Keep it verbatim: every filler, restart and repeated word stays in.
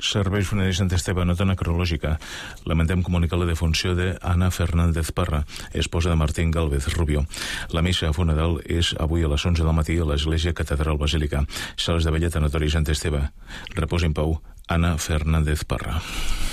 Serveis Funeràries Sant Esteve, nota necrològica. Lamentem comunicar la defunció de Ana Fernández Parra, esposa de Martín Gálvez Rubio. La missa funeral és avui a les onze del matí a l'Església Catedral Basílica. Sales de Vella, Tanatori Sant Esteve. Repòs en pau, Ana Fernández Parra.